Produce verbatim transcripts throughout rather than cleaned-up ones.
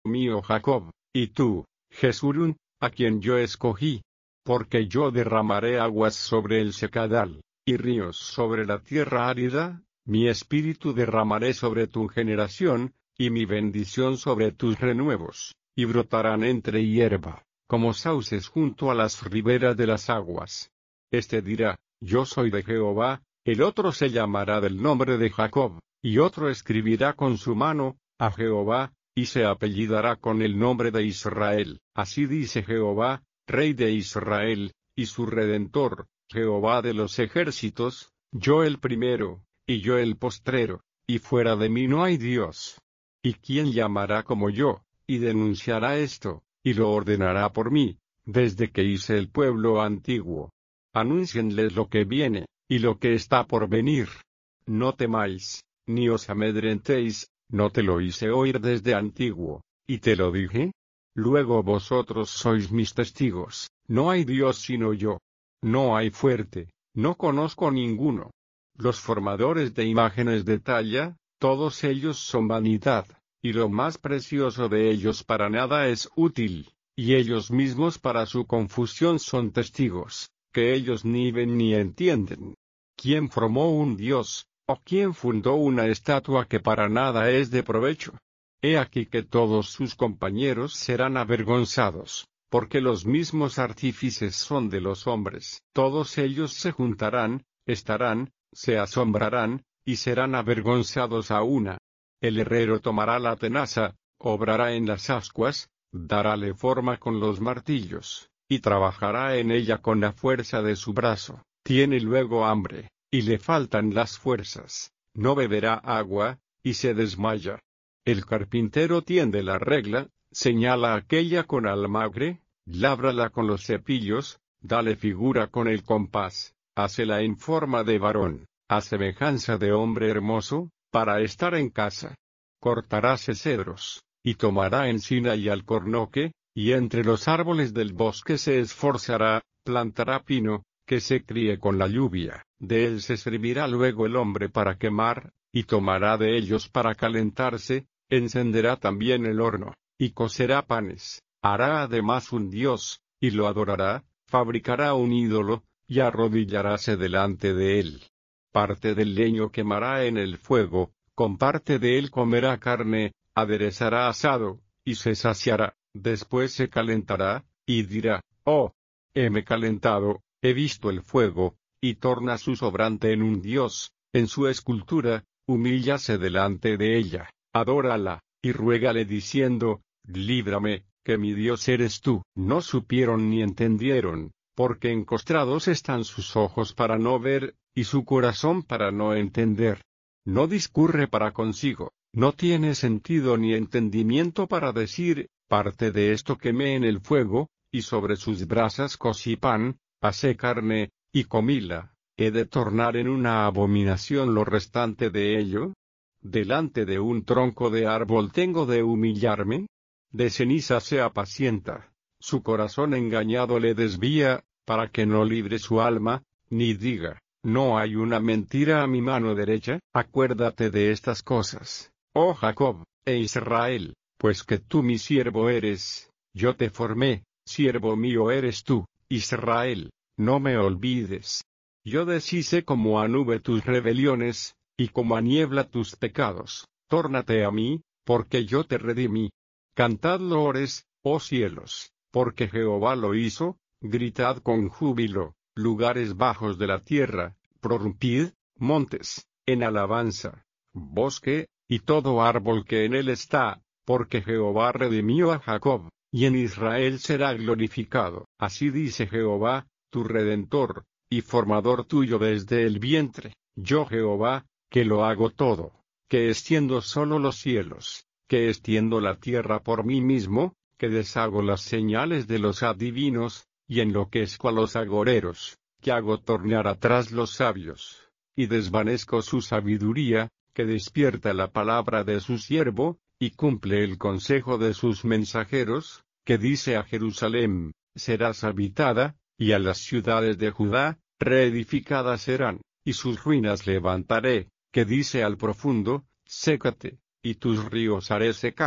mío Jacob, y tú, Jeshurún, a quien yo escogí. Porque yo derramaré aguas sobre el secadal, y ríos sobre la tierra árida, mi espíritu derramaré sobre tu generación, y mi bendición sobre tus renuevos, y brotarán entre hierba, como sauces junto a las riberas de las aguas. Este dirá, yo soy de Jehová, el otro se llamará del nombre de Jacob, y otro escribirá con su mano, a Jehová, y se apellidará con el nombre de Israel. Así dice Jehová, Rey de Israel, y su Redentor, Jehová de los ejércitos, yo el primero, y yo el postrero, y fuera de mí no hay Dios. ¿Y quién llamará como yo, y denunciará esto, y lo ordenará por mí, desde que hice el pueblo antiguo? Anúncienles lo que viene, y lo que está por venir. No temáis, ni os amedrentéis, no te lo hice oír desde antiguo, y te lo dije. Luego vosotros sois mis testigos, no hay Dios sino yo. No hay fuerte, no conozco ninguno. Los formadores de imágenes de talla, todos ellos son vanidad, y lo más precioso de ellos para nada es útil, y ellos mismos para su confusión son testigos, que ellos ni ven ni entienden. ¿Quién formó un Dios, o quién fundó una estatua que para nada es de provecho? He aquí que todos sus compañeros serán avergonzados, porque los mismos artífices son de los hombres. Todos ellos se juntarán, estarán, se asombrarán, y serán avergonzados a una. El herrero tomará la tenaza, obrará en las ascuas, darále forma con los martillos, y trabajará en ella con la fuerza de su brazo. Tiene luego hambre, y le faltan las fuerzas, no beberá agua, y se desmaya. El carpintero tiende la regla, señala aquella con almagre, lábrala con los cepillos, dale figura con el compás, hácela en forma de varón, a semejanza de hombre hermoso, para estar en casa. Cortaráse cedros, y tomará encina y alcornoque, y entre los árboles del bosque se esforzará, plantará pino, que se críe con la lluvia. De él se servirá luego el hombre para quemar, y tomará de ellos para calentarse, encenderá también el horno, y cocerá panes, hará además un dios, y lo adorará, fabricará un ídolo, y arrodillaráse delante de él. Parte del leño quemará en el fuego, con parte de él comerá carne, aderezará asado, y se saciará, después se calentará, y dirá, oh, heme calentado, he visto el fuego, y torna su sobrante en un dios, en su escultura, humíllase delante de ella, adórala, y ruégale diciendo, líbrame, que mi Dios eres tú. No supieron ni entendieron, porque encostrados están sus ojos para no ver, y su corazón para no entender. No discurre para consigo, no tiene sentido ni entendimiento para decir, parte de esto quemé en el fuego, y sobre sus brasas cocí pan, asé carne, y comíla. ¿He de tornar en una abominación lo restante de ello? ¿Delante de un tronco de árbol tengo de humillarme? De ceniza se apacienta, su corazón engañado le desvía, para que no libre su alma, ni diga, no hay una mentira a mi mano derecha. Acuérdate de estas cosas, oh Jacob, e Israel, pues que tú mi siervo eres, yo te formé, siervo mío eres tú, Israel, no me olvides. Yo deshice como a nube tus rebeliones, y como a niebla tus pecados. Tórnate a mí, porque yo te redimí. Cantad loores, oh cielos, porque Jehová lo hizo, gritad con júbilo, lugares bajos de la tierra, prorrumpid, montes, en alabanza, bosque, y todo árbol que en él está, porque Jehová redimió a Jacob, y en Israel será glorificado. Así dice Jehová, tu Redentor, y formador tuyo desde el vientre, yo Jehová, que lo hago todo, que extiendo solo los cielos, que extiendo la tierra por mí mismo, que deshago las señales de los adivinos, y enloquezco a los agoreros, que hago tornar atrás los sabios, y desvanezco su sabiduría, que despierta la palabra de su siervo, y cumple el consejo de sus mensajeros, que dice a Jerusalén, serás habitada, y a las ciudades de Judá, reedificadas serán, y sus ruinas levantaré, que dice al profundo, sécate, y tus ríos haré secar.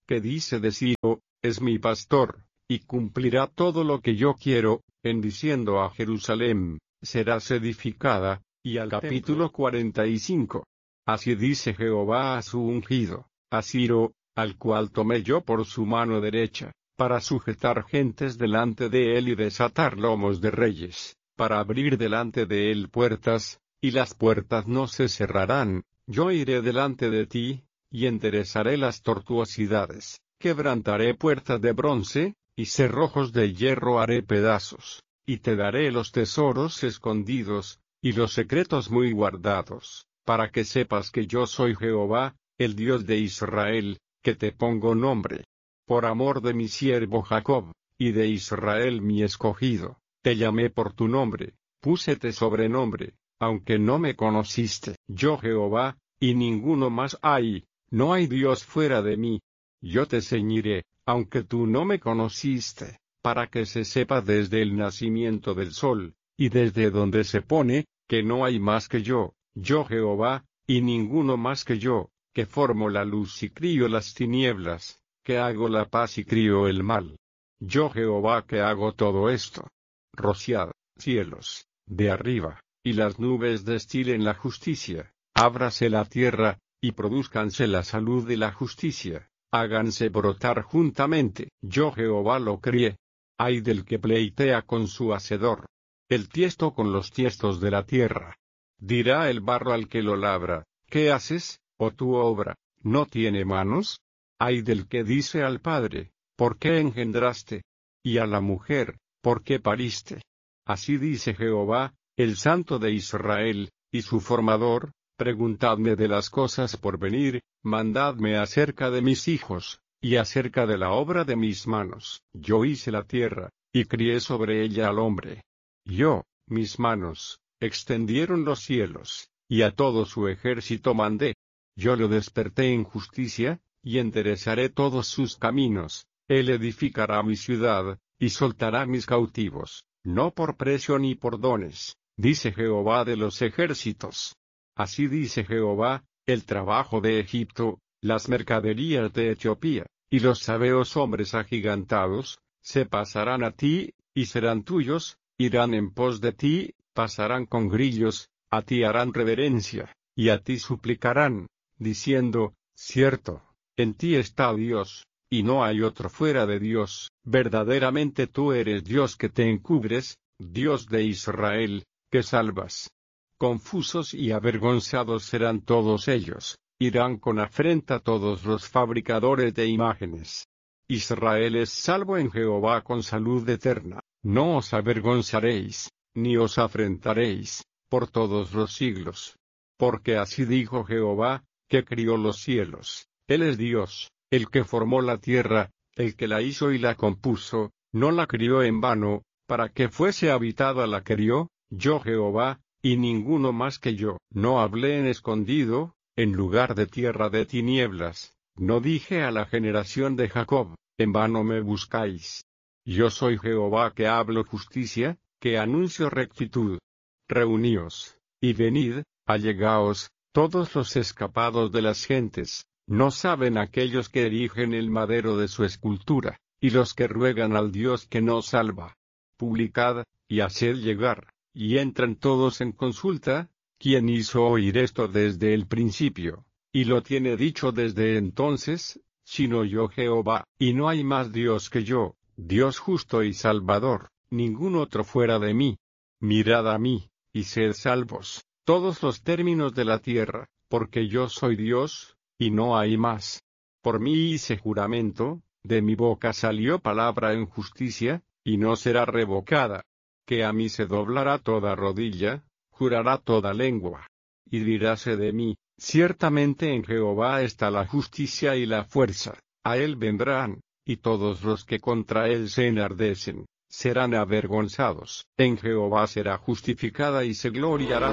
que dice de Ciro, es mi pastor, y cumplirá todo lo que yo quiero, en diciendo a Jerusalén, serás edificada, y al capítulo cuarenta y cinco. Así dice Jehová a su ungido, a Ciro, al cual tomé yo por su mano derecha, para sujetar gentes delante de él y desatar lomos de reyes, para abrir delante de él puertas, y las puertas no se cerrarán, yo iré delante de ti, y enderezaré las tortuosidades, quebrantaré puertas de bronce, y cerrojos de hierro haré pedazos, y te daré los tesoros escondidos, y los secretos muy guardados, para que sepas que yo soy Jehová, el Dios de Israel, que te pongo nombre. Por amor de mi siervo Jacob, y de Israel mi escogido, te llamé por tu nombre, púsete sobrenombre, aunque no me conociste. Yo Jehová, y ninguno más hay, no hay Dios fuera de mí. Yo te ceñiré, aunque tú no me conociste, para que se sepa desde el nacimiento del sol, y desde donde se pone, que no hay más que yo, yo Jehová, y ninguno más que yo, que formo la luz y crío las tinieblas, que hago la paz y crío el mal. Yo Jehová que hago todo esto. Rociad, cielos, de arriba, y las nubes destilen la justicia, ábrase la tierra, y produzcanse la salud y la justicia, háganse brotar juntamente. Yo Jehová lo crié. Ay del que pleitea con su hacedor, el tiesto con los tiestos de la tierra. Dirá el barro al que lo labra, ¿qué haces, oh tu obra, no tiene manos? Ay del que dice al padre, ¿por qué engendraste? Y a la mujer, ¿por qué pariste? Así dice Jehová, el Santo de Israel, y su formador, preguntadme de las cosas por venir, mandadme acerca de mis hijos, y acerca de la obra de mis manos. Yo hice la tierra, y crié sobre ella al hombre. Yo, mis manos, extendieron los cielos, y a todo su ejército mandé. Yo lo desperté en justicia, y enderezaré todos sus caminos. Él edificará mi ciudad, y soltará mis cautivos, no por precio ni por dones, dice Jehová de los ejércitos. Así dice Jehová, el trabajo de Egipto, las mercaderías de Etiopía, y los sabeos hombres agigantados, se pasarán a ti, y serán tuyos, irán en pos de ti, pasarán con grillos, a ti harán reverencia, y a ti suplicarán, diciendo, cierto, en ti está Dios, y no hay otro fuera de Dios, verdaderamente tú eres Dios que te encubres, Dios de Israel, que salvas. Confusos y avergonzados serán todos ellos, irán con afrenta todos los fabricadores de imágenes. Israel es salvo en Jehová con salud eterna, no os avergonzaréis, ni os afrentaréis, por todos los siglos. Porque así dijo Jehová, que crió los cielos, Él es Dios, el que formó la tierra, el que la hizo y la compuso, no la crió en vano, para que fuese habitada la crió, yo Jehová, y ninguno más que yo. No hablé en escondido, en lugar de tierra de tinieblas, no dije a la generación de Jacob, en vano me buscáis. Yo soy Jehová que hablo justicia, que anuncio rectitud. Reuníos, y venid, allegaos, todos los escapados de las gentes, no saben aquellos que erigen el madero de su escultura, y los que ruegan al Dios que no salva. Publicad, y haced llegar, y entran todos en consulta, ¿quién hizo oír esto desde el principio, y lo tiene dicho desde entonces, sino yo Jehová, y no hay más Dios que yo, Dios justo y salvador, ningún otro fuera de mí? Mirad a mí, y sed salvos, todos los términos de la tierra, porque yo soy Dios, y no hay más. Por mí hice juramento, de mi boca salió palabra en justicia, y no será revocada. Que a mí se doblará toda rodilla, jurará toda lengua. Y diráse de mí, ciertamente en Jehová está la justicia y la fuerza, a él vendrán, y todos los que contra él se enardecen, serán avergonzados. En Jehová será justificada y se gloriará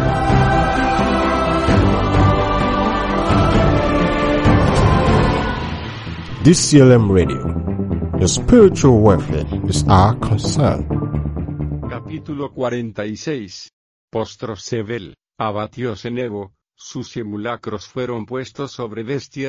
toda. D C L M Radio. Your spiritual welfare is our concern. Capítulo cuarenta y seis. Postrosebel, abatió Senebo, sus simulacros fueron puestos sobre bestias,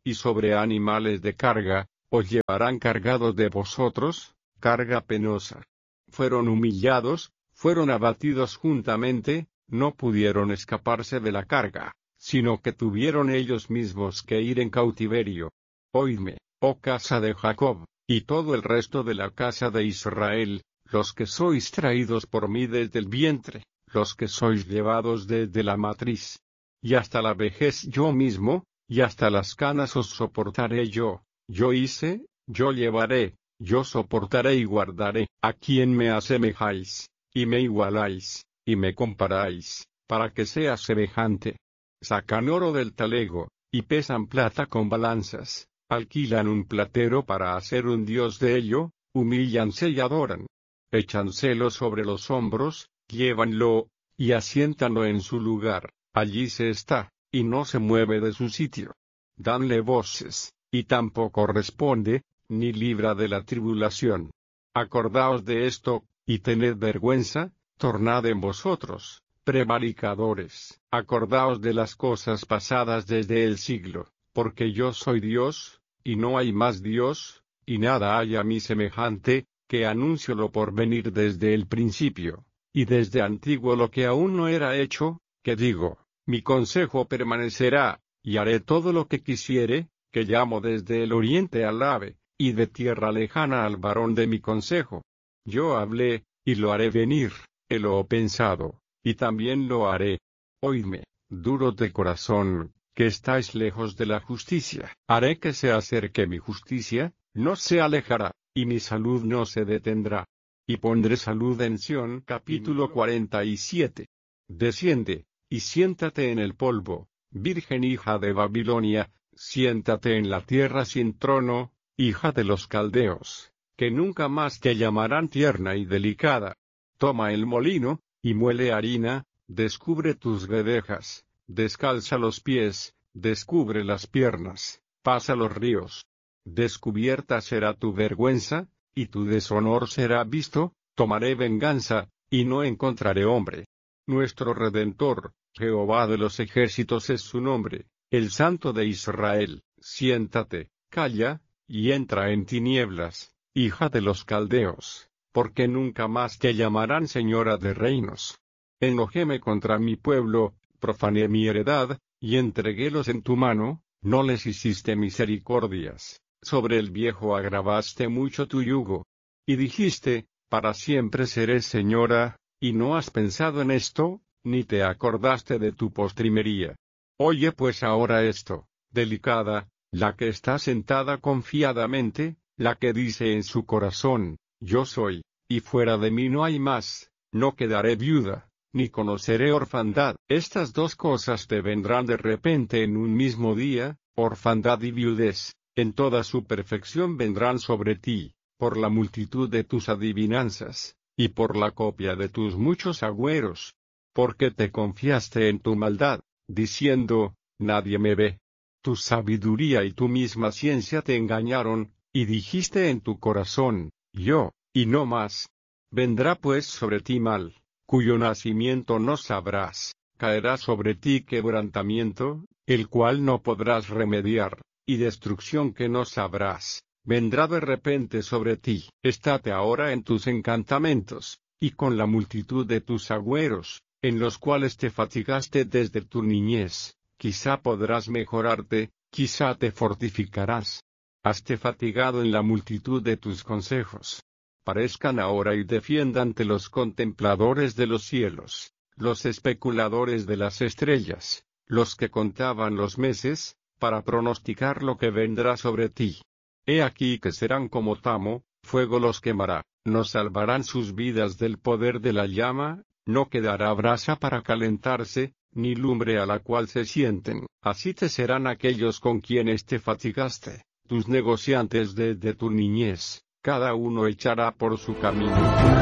y sobre animales de carga, os llevarán cargados de vosotros, carga penosa. Fueron humillados, fueron abatidos juntamente, no pudieron escaparse de la carga, sino que tuvieron ellos mismos que ir en cautiverio. Oídme, oh casa de Jacob, y todo el resto de la casa de Israel, los que sois traídos por mí desde el vientre, los que sois llevados desde la matriz. Y hasta la vejez yo mismo, y hasta las canas os soportaré yo, yo hice, yo llevaré, yo soportaré y guardaré. A quien me asemejáis, y me igualáis, y me comparáis, para que sea semejante. Sacan oro del talego, y pesan plata con balanzas, alquilan un platero para hacer un dios de ello, humíllanse y adoran. Échanselo sobre los hombros, llévanlo, y asiéntanlo en su lugar, allí se está, y no se mueve de su sitio. Danle voces, y tampoco responde, ni libra de la tribulación. Acordaos de esto, y tened vergüenza, tornad en vosotros, prevaricadores, acordaos de las cosas pasadas desde el siglo, porque yo soy Dios, y no hay más Dios, y nada hay a mí semejante, que anuncio lo por venir desde el principio, y desde antiguo lo que aún no era hecho, que digo, mi consejo permanecerá, y haré todo lo que quisiere, que llamo desde el oriente al ave, y de tierra lejana al varón de mi consejo. Yo hablé, y lo haré venir, he lo pensado, y también lo haré. Oídme, duros de corazón, que estáis lejos de la justicia. Haré que se acerque mi justicia, no se alejará, y mi salud no se detendrá. Y pondré salud en Sión. Capítulo cuarenta y siete. Desciende, y siéntate en el polvo, virgen hija de Babilonia, siéntate en la tierra sin trono, hija de los caldeos, que nunca más te llamarán tierna y delicada. Toma el molino, y muele harina, descubre tus guedejas, descalza los pies, descubre las piernas, pasa los ríos. Descubierta será tu vergüenza, y tu deshonor será visto, tomaré venganza, y no encontraré hombre. Nuestro Redentor, Jehová de los ejércitos es su nombre, el Santo de Israel. Siéntate, calla, y entra en tinieblas, hija de los caldeos, porque nunca más te llamarán señora de reinos. Enojéme contra mi pueblo, profané mi heredad, y entreguélos en tu mano, no les hiciste misericordias, sobre el viejo agravaste mucho tu yugo. Y dijiste, para siempre seré señora, y no has pensado en esto, ni te acordaste de tu postrimería. Oye pues ahora esto, delicada, la que está sentada confiadamente, la que dice en su corazón, yo soy, y fuera de mí no hay más, no quedaré viuda, ni conoceré orfandad. Estas dos cosas te vendrán de repente en un mismo día, orfandad y viudez, en toda su perfección vendrán sobre ti, por la multitud de tus adivinanzas, y por la copia de tus muchos agüeros. Porque te confiaste en tu maldad, diciendo, nadie me ve. Tu sabiduría y tu misma ciencia te engañaron, y dijiste en tu corazón, yo, y no más. Vendrá pues sobre ti mal, cuyo nacimiento no sabrás, caerá sobre ti quebrantamiento, el cual no podrás remediar, y destrucción que no sabrás, vendrá de repente sobre ti. Estate ahora en tus encantamentos, y con la multitud de tus agüeros, en los cuales te fatigaste desde tu niñez. Quizá podrás mejorarte, quizá te fortificarás. Haste fatigado en la multitud de tus consejos. Parezcan ahora y defiendan ante los contempladores de los cielos, los especuladores de las estrellas, los que contaban los meses, para pronosticar lo que vendrá sobre ti. He aquí que serán como tamo, fuego los quemará, no salvarán sus vidas del poder de la llama, no quedará brasa para calentarse, ni lumbre a la cual se sienten. Así te serán aquellos con quienes te fatigaste, tus negociantes desde tu niñez, cada uno echará por su camino.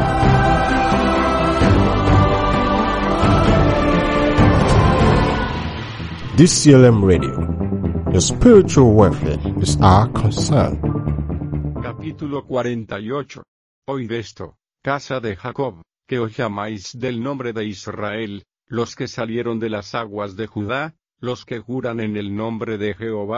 D C L M Radio. Your spiritual welfare is our concern. Capítulo cuarenta y ocho. Oíd esto, casa de Jacob, que os llamáis del nombre de Israel, los que salieron de las aguas de Judá, los que juran en el nombre de Jehová,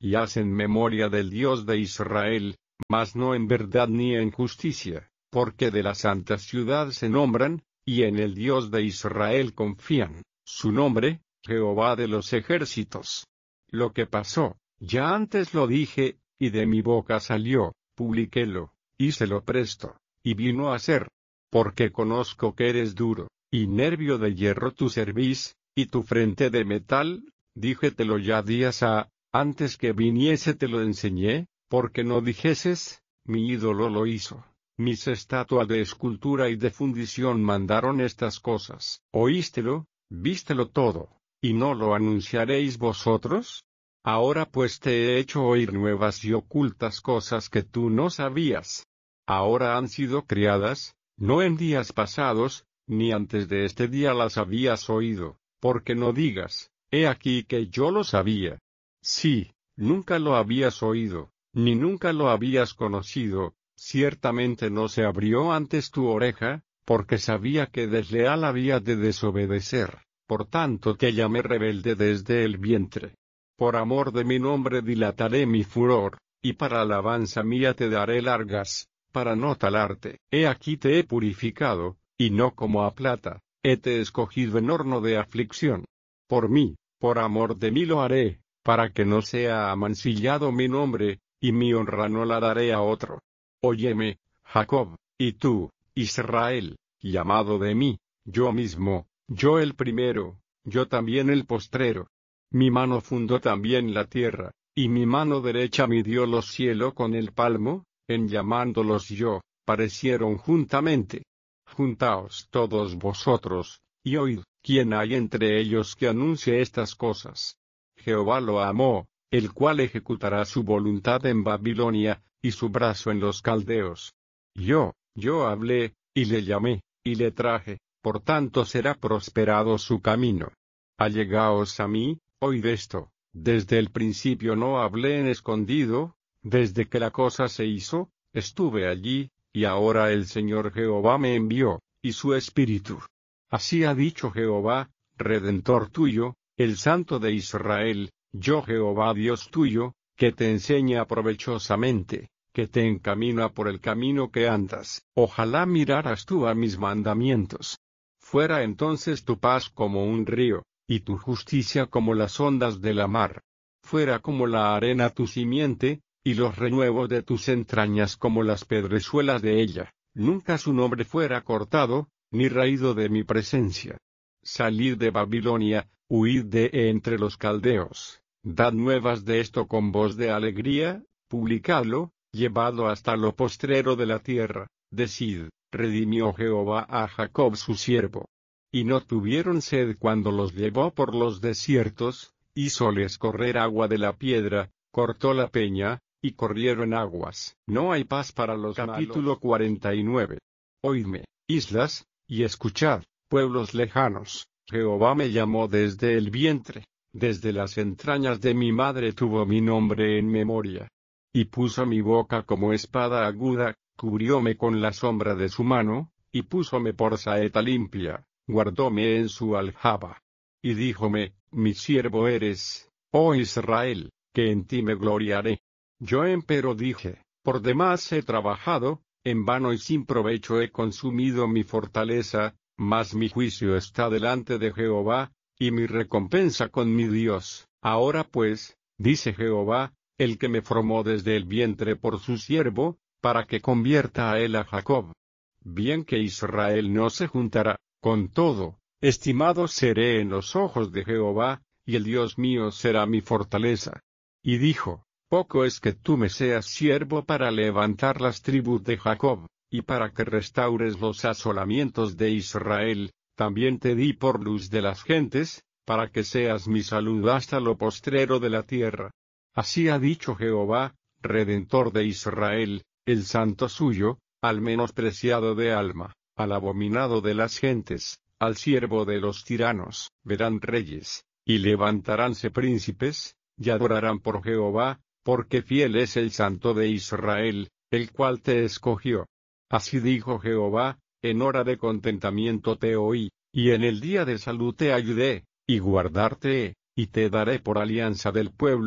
y hacen memoria del Dios de Israel, mas no en verdad ni en justicia, porque de la santa ciudad se nombran, y en el Dios de Israel confían, su nombre, Jehová de los ejércitos. Lo que pasó, ya antes lo dije, y de mi boca salió, publiquélo, hícelo presto, y vino a ser. Porque conozco que eres duro, y nervio de hierro tu cerviz, y tu frente de metal, díjetelo ya días ha, antes que viniese te lo enseñé, porque no dijeses, mi ídolo lo hizo, mis estatuas de escultura y de fundición mandaron estas cosas. ¿Oístelo? ¿Vístelo todo? ¿Y no lo anunciaréis vosotros? Ahora pues te he hecho oír nuevas y ocultas cosas que tú no sabías. Ahora han sido criadas, no en días pasados, ni antes de este día las habías oído, porque no digas, he aquí que yo lo sabía. Sí, nunca lo habías oído, ni nunca lo habías conocido, ciertamente no se abrió antes tu oreja, porque sabía que desleal había de desobedecer, por tanto te llamé rebelde desde el vientre. Por amor de mi nombre dilataré mi furor, y para alabanza mía te daré largas, para no talarte. He aquí te he purificado, y no como a plata, hete escogido en horno de aflicción. Por mí, por amor de mí lo haré, para que no sea amancillado mi nombre, y mi honra no la daré a otro. Óyeme, Jacob, y tú, Israel, llamado de mí, yo mismo, yo el primero, yo también el postrero. Mi mano fundó también la tierra, y mi mano derecha midió los cielos con el palmo, en llamándolos yo, parecieron juntamente. Juntaos todos vosotros, y oíd, ¿quién hay entre ellos que anuncie estas cosas? Jehová lo amó, el cual ejecutará su voluntad en Babilonia, y su brazo en los caldeos. Yo, yo hablé, y le llamé, y le traje, por tanto será prosperado su camino. Allegaos a mí, oíd esto, desde el principio no hablé en escondido, desde que la cosa se hizo, estuve allí, y ahora el Señor Jehová me envió, y su Espíritu. Así ha dicho Jehová, Redentor tuyo, el Santo de Israel, yo Jehová Dios tuyo, que te enseña provechosamente, que te encamina por el camino que andas. Ojalá miraras tú a mis mandamientos. Fuera entonces tu paz como un río, y tu justicia como las ondas de la mar. Fuera como la arena tu simiente, y los renuevos de tus entrañas como las pedrezuelas de ella. Nunca su nombre fuera cortado, ni raído de mi presencia. Salid de Babilonia, huid de entre los caldeos. Dad nuevas de esto con voz de alegría, publicadlo, llevadlo hasta lo postrero de la tierra. Decid, redimió Jehová a Jacob su siervo. Y no tuvieron sed cuando los llevó por los desiertos, hízoles correr agua de la piedra, cortó la peña, y corrieron aguas. No hay paz para los malos. Capítulo cuarenta y nueve. Oídme, islas, y escuchad, pueblos lejanos. Jehová me llamó desde el vientre, desde las entrañas de mi madre tuvo mi nombre en memoria. Y puso mi boca como espada aguda, cubrióme con la sombra de su mano, y púsome por saeta limpia, guardóme en su aljaba. Y díjome, mi siervo eres, oh Israel, que en ti me gloriaré. Yo empero dije, por demás he trabajado, en vano y sin provecho he consumido mi fortaleza, mas mi juicio está delante de Jehová, y mi recompensa con mi Dios. Ahora pues, dice Jehová, el que me formó desde el vientre por su siervo, para que convierta a él a Jacob. Bien que Israel no se juntará, con todo, estimado seré en los ojos de Jehová, y el Dios mío será mi fortaleza. Y dijo, poco es que tú me seas siervo para levantar las tribus de Jacob, y para que restaures los asolamientos de Israel, también te di por luz de las gentes, para que seas mi salud hasta lo postrero de la tierra. Así ha dicho Jehová, Redentor de Israel, el santo suyo, al menospreciado de alma, al abominado de las gentes, al siervo de los tiranos. Verán reyes, y levantaránse príncipes, y adorarán por Jehová, porque fiel es el Santo de Israel, el cual te escogió. Así dijo Jehová, en hora de contentamiento te oí, y en el día de salud te ayudé, y guardarte he, y te daré por alianza del pueblo,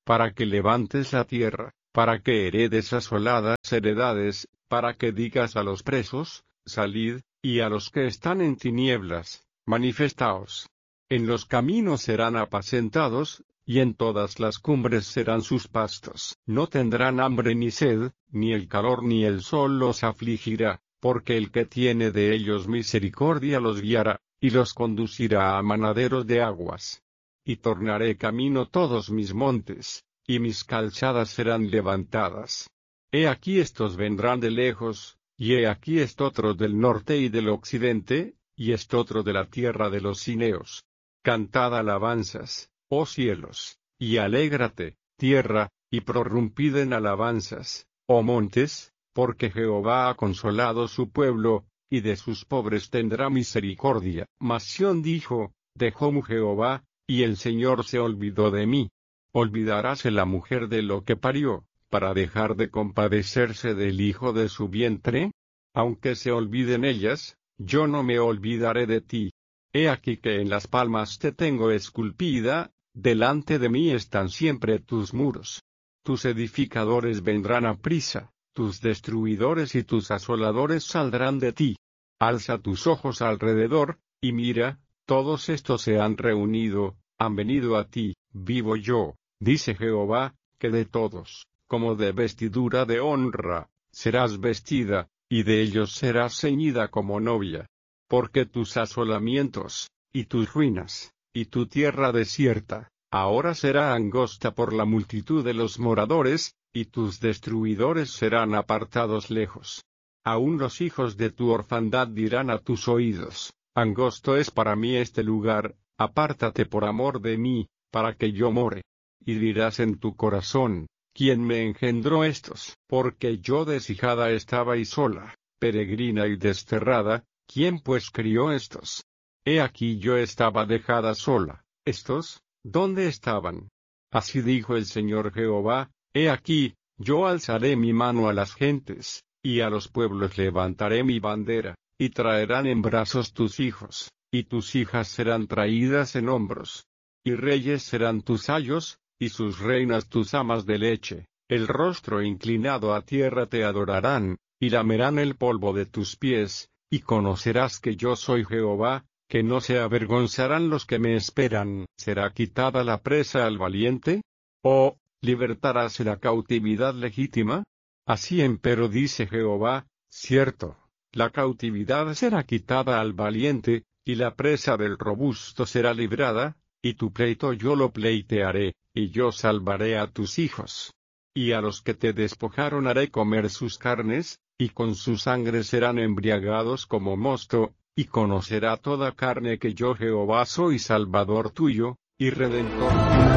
para que levantes la tierra, para que heredes asoladas heredades, para que digas a los presos, salid, y a los que están en tinieblas, manifestaos. En los caminos serán apacentados, y en todas las cumbres serán sus pastos. No tendrán hambre ni sed, ni el calor ni el sol los afligirá, porque el que tiene de ellos misericordia los guiará, y los conducirá a manaderos de aguas. Y tornaré camino todos mis montes, y mis calzadas serán levantadas. He aquí estos vendrán de lejos, y he aquí estotros del norte y del occidente, y estotro de la tierra de los cineos. Cantad alabanzas, oh cielos, y alégrate, tierra, y prorrumpid en alabanzas, oh montes, porque Jehová ha consolado su pueblo, y de sus pobres tendrá misericordia. Mas Sión dijo, dejóme Jehová, y el Señor se olvidó de mí. ¿Olvidaráse la mujer de lo que parió, para dejar de compadecerse del hijo de su vientre? Aunque se olviden ellas, yo no me olvidaré de ti. He aquí que en las palmas te tengo esculpida, delante de mí están siempre tus muros. Tus edificadores vendrán a prisa, tus destruidores y tus asoladores saldrán de ti. Alza tus ojos alrededor, y mira, todos estos se han reunido, han venido a ti. Vivo yo, dice Jehová, que de todos, como de vestidura de honra, serás vestida, y de ellos serás ceñida como novia. Porque tus asolamientos, y tus ruinas, y tu tierra desierta, ahora será angosta por la multitud de los moradores, y tus destruidores serán apartados lejos. Aún los hijos de tu orfandad dirán a tus oídos, angosto es para mí este lugar, apártate por amor de mí, para que yo more. Y dirás en tu corazón, ¿quién me engendró estos? Porque yo deshijada estaba y sola, peregrina y desterrada, ¿quién pues crió estos? He aquí yo estaba dejada sola, ¿estos? ¿Dónde estaban? Así dijo el Señor Jehová, he aquí, yo alzaré mi mano a las gentes, y a los pueblos levantaré mi bandera, y traerán en brazos tus hijos, y tus hijas serán traídas en hombros. Y reyes serán tus ayos, y sus reinas tus amas de leche, el rostro inclinado a tierra te adorarán, y lamerán el polvo de tus pies, y conocerás que yo soy Jehová, que no se avergonzarán los que me esperan. ¿Será quitada la presa al valiente? ¿O libertarás la cautividad legítima? Así empero dice Jehová, cierto, la cautividad será quitada al valiente, y la presa del robusto será librada, y tu pleito yo lo pleitearé, y yo salvaré a tus hijos. Y a los que te despojaron haré comer sus carnes, y con su sangre serán embriagados como mosto, y conocerá toda carne que yo Jehová soy Salvador tuyo, y Redentor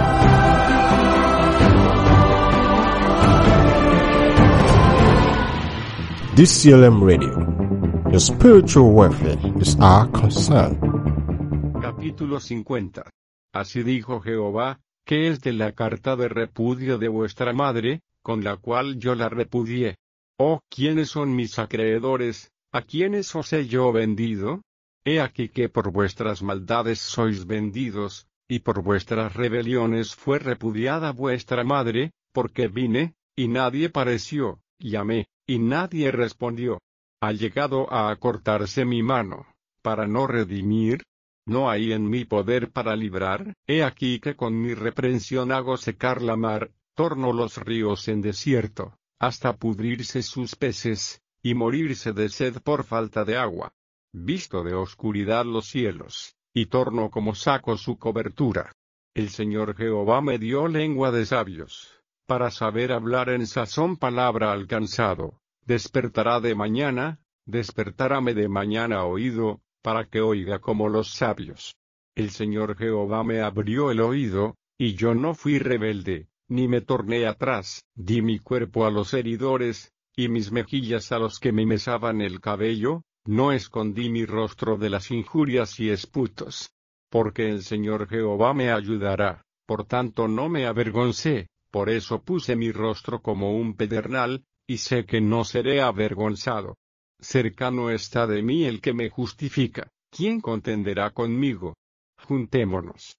tuyo. D C L M Radio. Your spiritual welfare is our concern. Capítulo cincuenta. Así dijo Jehová, que es de la carta de repudio de vuestra madre, con la cual yo la repudié. Oh, ¿quiénes son mis acreedores? ¿A quiénes os he yo vendido? He aquí que por vuestras maldades sois vendidos, y por vuestras rebeliones fue repudiada vuestra madre, porque vine, y nadie pareció, llamé, y nadie respondió. Ha llegado a acortarse mi mano, para no redimir. ¿No hay en mi poder para librar? He aquí que con mi reprensión hago secar la mar, torno los ríos en desierto, hasta pudrirse sus peces, y morirse de sed por falta de agua. Visto de oscuridad los cielos, y torno como saco su cobertura. El Señor Jehová me dio lengua de sabios, para saber hablar en sazón palabra al cansado. Despertará de mañana, despertaráme de mañana oído, para que oiga como los sabios. El Señor Jehová me abrió el oído, y yo no fui rebelde, ni me torné atrás. Di mi cuerpo a los heridores, y mis mejillas a los que me mesaban el cabello, no escondí mi rostro de las injurias y esputos. Porque el Señor Jehová me ayudará, por tanto no me avergoncé, por eso puse mi rostro como un pedernal, y sé que no seré avergonzado. Cercano está de mí el que me justifica, ¿quién contenderá conmigo? Juntémonos.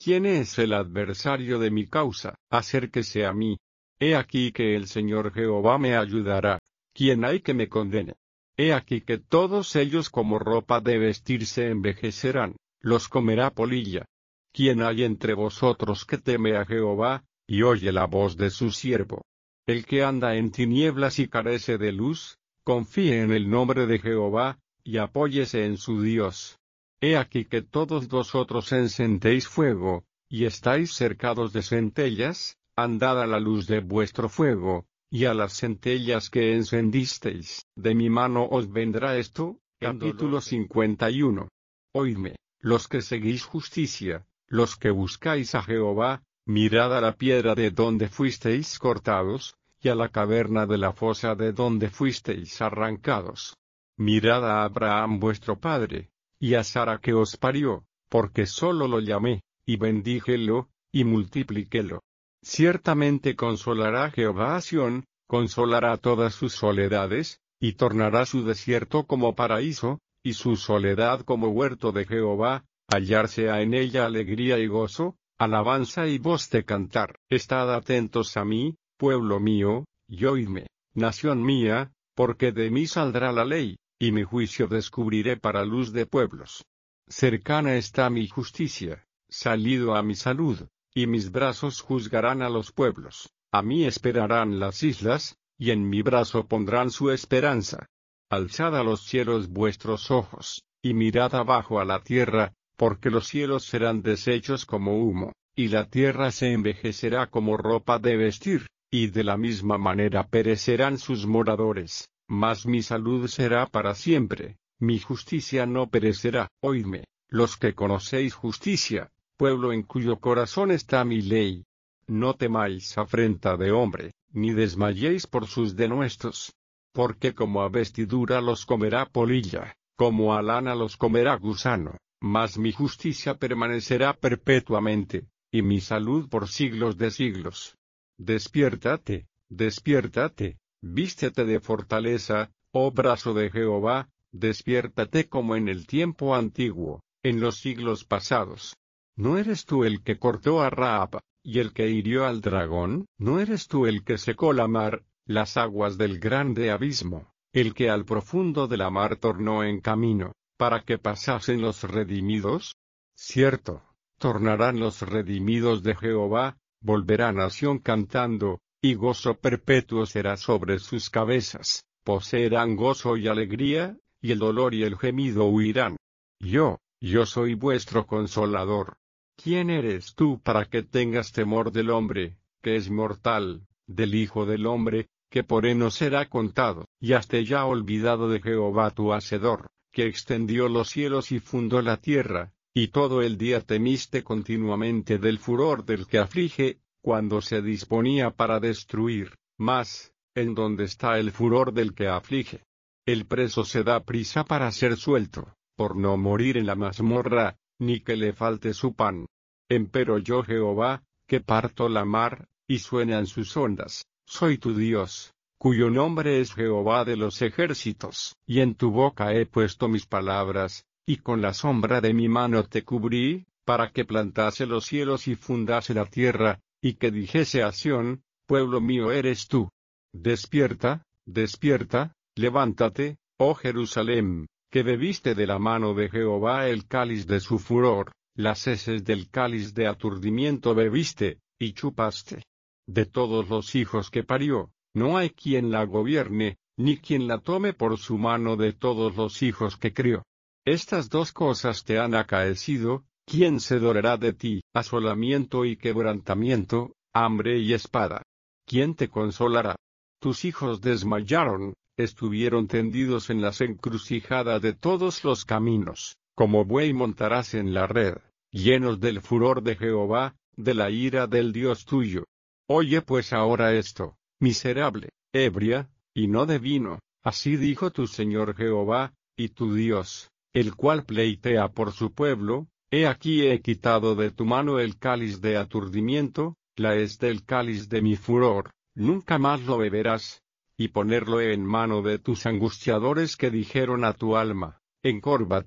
¿Quién es el adversario de mi causa? Acérquese a mí. He aquí que el Señor Jehová me ayudará. ¿Quién hay que me condene? He aquí que todos ellos como ropa de vestirse envejecerán, los comerá polilla. ¿Quién hay entre vosotros que teme a Jehová, y oye la voz de su siervo? El que anda en tinieblas y carece de luz, confíe en el nombre de Jehová, y apóyese en su Dios. He aquí que todos vosotros encendéis fuego, y estáis cercados de centellas, andad a la luz de vuestro fuego, y a las centellas que encendisteis. De mi mano os vendrá esto. Capítulo cincuenta y uno. Oídme, los que seguís justicia, los que buscáis a Jehová, mirad a la piedra de donde fuisteis cortados, y a la caverna de la fosa de donde fuisteis arrancados. Mirad a Abraham vuestro padre, y a Sara que os parió, porque solo lo llamé, y bendíjelo, y multipliquélo. Ciertamente consolará Jehová a Sión, consolará todas sus soledades, y tornará su desierto como paraíso, y su soledad como huerto de Jehová, hallarse ha en ella alegría y gozo, alabanza y voz de cantar. Estad atentos a mí, pueblo mío, y oídme, nación mía, porque de mí saldrá la ley, y mi juicio descubriré para luz de pueblos. Cercana está mi justicia, salido a mi salud, y mis brazos juzgarán a los pueblos. A mí esperarán las islas, y en mi brazo pondrán su esperanza. Alzad a los cielos vuestros ojos, y mirad abajo a la tierra, porque los cielos serán deshechos como humo, y la tierra se envejecerá como ropa de vestir, y de la misma manera perecerán sus moradores. Mas mi salud será para siempre, mi justicia no perecerá. Oídme, los que conocéis justicia, pueblo en cuyo corazón está mi ley. No temáis afrenta de hombre, ni desmayéis por sus denuestos. Porque como a vestidura los comerá polilla, como a lana los comerá gusano, mas mi justicia permanecerá perpetuamente, y mi salud por siglos de siglos. Despiértate, despiértate. Vístete de fortaleza, oh brazo de Jehová, despiértate como en el tiempo antiguo, en los siglos pasados. ¿No eres tú el que cortó a Rahab, y el que hirió al dragón? ¿No eres tú el que secó la mar, las aguas del grande abismo, el que al profundo de la mar tornó en camino, para que pasasen los redimidos? Cierto, tornarán los redimidos de Jehová, volverá nación cantando, y gozo perpetuo será sobre sus cabezas, poseerán gozo y alegría, y el dolor y el gemido huirán. Yo, yo soy vuestro consolador. ¿Quién eres tú para que tengas temor del hombre, que es mortal, del Hijo del hombre, que por heno será contado? Y hazte ya olvidado de Jehová tu Hacedor, que extendió los cielos y fundó la tierra, y todo el día temiste continuamente del furor del que aflige, cuando se disponía para destruir. Mas, ¿en dónde está el furor del que aflige? El preso se da prisa para ser suelto, por no morir en la mazmorra, ni que le falte su pan. Empero yo Jehová, que parto la mar, y suenan sus ondas, soy tu Dios, cuyo nombre es Jehová de los ejércitos. Y en tu boca he puesto mis palabras, y con la sombra de mi mano te cubrí, para que plantase los cielos y fundase la tierra, y que dijese a Sión, pueblo mío eres tú. Despierta, despierta, levántate, oh Jerusalem, que bebiste de la mano de Jehová el cáliz de su furor, las heces del cáliz de aturdimiento bebiste, y chupaste. De todos los hijos que parió, no hay quien la gobierne, ni quien la tome por su mano de todos los hijos que crió. Estas dos cosas te han acaecido. ¿Quién se dolerá de ti? Asolamiento y quebrantamiento, hambre y espada. ¿Quién te consolará? Tus hijos desmayaron, estuvieron tendidos en las encrucijadas de todos los caminos, como buey montarás en la red, llenos del furor de Jehová, de la ira del Dios tuyo. Oye pues ahora esto, miserable, ebria, y no de vino, así dijo tu Señor Jehová, y tu Dios, el cual pleitea por su pueblo. He aquí he quitado de tu mano el cáliz de aturdimiento, la hez del cáliz de mi furor, nunca más lo beberás, y ponerlo en mano de tus angustiadores que dijeron a tu alma, encórvate,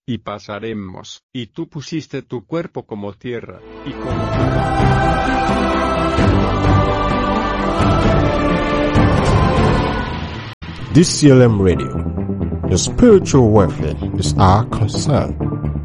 y pasaremos. Y tú pusiste tu cuerpo como tierra, y como... D C L M Radio. Your spiritual welfare is our concern.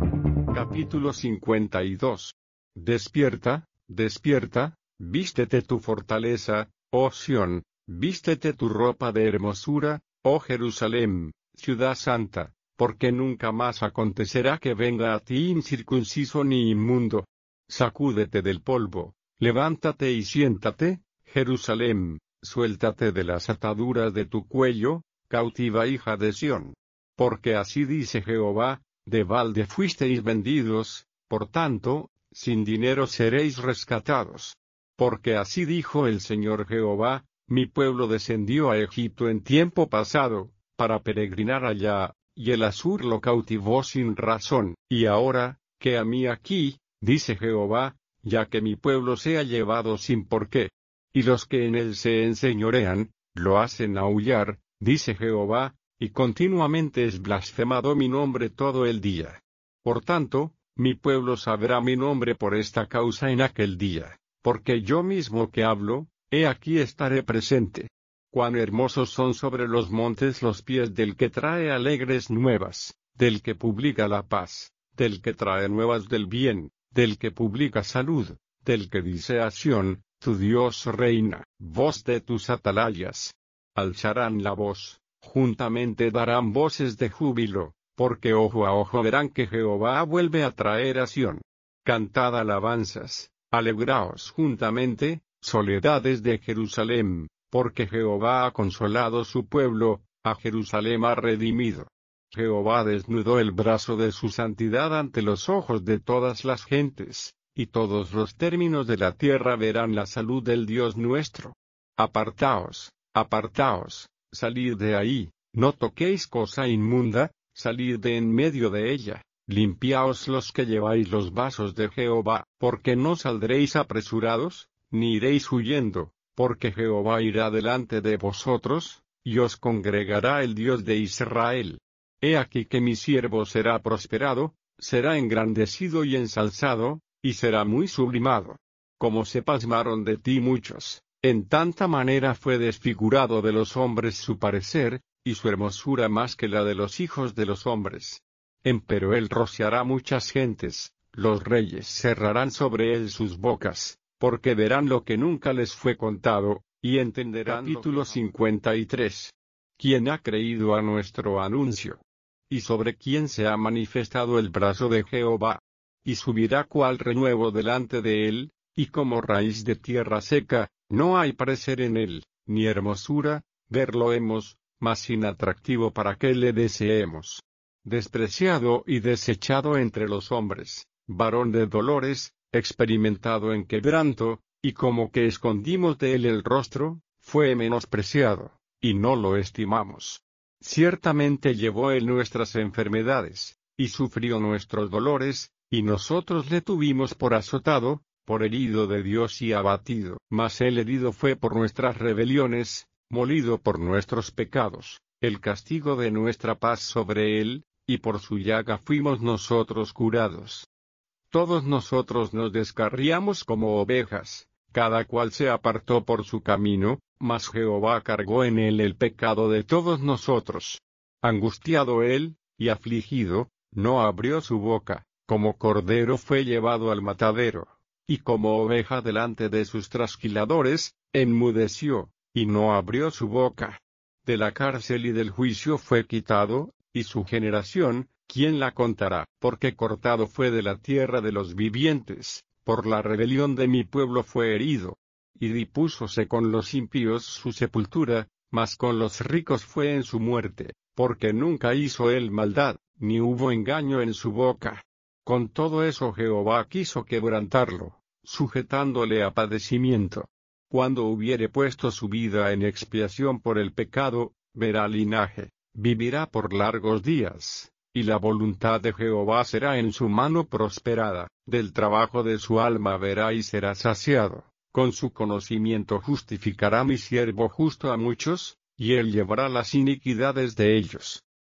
Capítulo cincuenta y dos. Despierta, despierta, vístete tu fortaleza, oh Sión, vístete tu ropa de hermosura, oh Jerusalén, ciudad santa, porque nunca más acontecerá que venga a ti incircunciso ni inmundo. Sacúdete del polvo, levántate y siéntate, Jerusalén, suéltate de las ataduras de tu cuello, cautiva hija de Sión. Porque así dice Jehová, de balde fuisteis vendidos, por tanto, sin dinero seréis rescatados. Porque así dijo el Señor Jehová, mi pueblo descendió a Egipto en tiempo pasado, para peregrinar allá, y el Asur lo cautivó sin razón. Y ahora, que a mí aquí, dice Jehová, ya que mi pueblo sea llevado sin porqué. Y los que en él se enseñorean, lo hacen aullar, dice Jehová, y continuamente es blasfemado mi nombre todo el día. Por tanto, mi pueblo sabrá mi nombre por esta causa en aquel día, porque yo mismo que hablo, he aquí estaré presente. Cuán hermosos son sobre los montes los pies del que trae alegres nuevas, del que publica la paz, del que trae nuevas del bien, del que publica salud, del que dice a Sión, tu Dios reina. Voz de tus atalayas. Alzarán la voz, juntamente darán voces de júbilo, porque ojo a ojo verán que Jehová vuelve a traer a Sión. Cantad alabanzas, alegraos juntamente, soledades de Jerusalén, porque Jehová ha consolado su pueblo, a Jerusalén ha redimido. Jehová desnudó el brazo de su santidad ante los ojos de todas las gentes, y todos los términos de la tierra verán la salud del Dios nuestro. Apartaos, apartaos, salid de ahí, no toquéis cosa inmunda, salid de en medio de ella, limpiaos los que lleváis los vasos de Jehová, porque no saldréis apresurados, ni iréis huyendo, porque Jehová irá delante de vosotros, y os congregará el Dios de Israel. He aquí que mi siervo será prosperado, será engrandecido y ensalzado, y será muy sublimado. Como se pasmaron de ti muchos, en tanta manera fue desfigurado de los hombres su parecer, y su hermosura más que la de los hijos de los hombres. Empero él rociará muchas gentes, los reyes cerrarán sobre él sus bocas, porque verán lo que nunca les fue contado, y entenderán. Capítulo cincuenta y tres. ¿Quién ha creído a nuestro anuncio? ¿Y sobre quién se ha manifestado el brazo de Jehová? Y subirá cual renuevo delante de él, y como raíz de tierra seca, no hay parecer en él, ni hermosura, verlo hemos, mas inatractivo para que le deseemos. Despreciado y desechado entre los hombres, varón de dolores, experimentado en quebranto, y como que escondimos de él el rostro, fue menospreciado, y no lo estimamos. Ciertamente llevó él nuestras enfermedades, y sufrió nuestros dolores, y nosotros le tuvimos por azotado, por herido de Dios y abatido. Mas él herido fue por nuestras rebeliones, molido por nuestros pecados, el castigo de nuestra paz sobre él, y por su llaga fuimos nosotros curados. Todos nosotros nos descarriamos como ovejas, cada cual se apartó por su camino, mas Jehová cargó en él el pecado de todos nosotros. Angustiado él, y afligido, no abrió su boca, como cordero fue llevado al matadero, y como oveja delante de sus trasquiladores, enmudeció, y no abrió su boca. De la cárcel y del juicio fue quitado, y su generación, ¿quién la contará? Porque cortado fue de la tierra de los vivientes, por la rebelión de mi pueblo fue herido. Y dispúsose con los impíos su sepultura, mas con los ricos fue en su muerte, porque nunca hizo él maldad, ni hubo engaño en su boca. Con todo eso Jehová quiso quebrantarlo, sujetándole a padecimiento. Cuando hubiere puesto su vida en expiación por el pecado, verá linaje, vivirá por largos días, y la voluntad de Jehová será en su mano prosperada, del trabajo de su alma verá y será saciado. Con su conocimiento justificará mi siervo justo a muchos, y él llevará las iniquidades de ellos.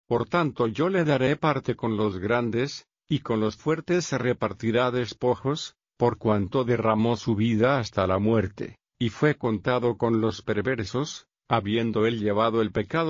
Por tanto yo le daré parte con los grandes, y con los fuertes se repartirá despojos, por cuanto derramó su vida hasta la muerte, y fue contado con los perversos, habiendo él llevado el pecado